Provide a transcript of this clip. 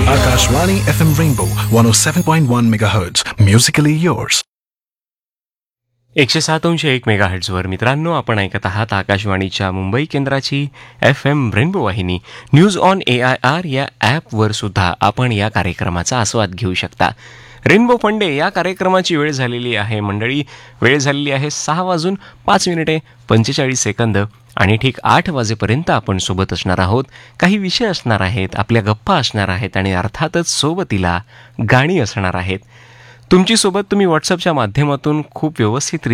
Akashvani FM Rainbow 107.1 MHz. Musically yours. 107.1 मेगाहर्ट्झवर मित्रांनो आपण ऐकत आहात आकाशवाणीच्या मुंबई केंद्राची FM रेनबो वाहिनी. न्यूज ऑन AIR या ॲपवर सुद्धा आपण या कार्यक्रमाचा आस्वाद घेऊ शकता. रेनबो फंडे या कार्यक्रमाची वेळ झालेली आहे मंडळी. वेळ झालेली आहे 6:05:45 आणि ठीक 8 वाजेपर्यंत आपण सोबत असणार आहोत. काही विषय असणार आहेत, आपल्या गप्पा असणार आहेत आणि अर्थातच सोबतीला गाणी असणार आहेत. तुमची सोबत तुम्ही व्हॉट्सअपच्या माध्यमातून खूप व्यवस्थित